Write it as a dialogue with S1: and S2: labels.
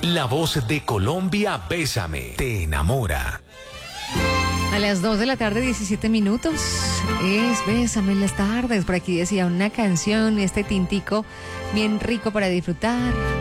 S1: La voz de Colombia, Bésame, te enamora.
S2: A las 2 de la tarde, 17 minutos. Es Bésame en las tardes. Por aquí decía una canción, este tintico bien rico para disfrutar.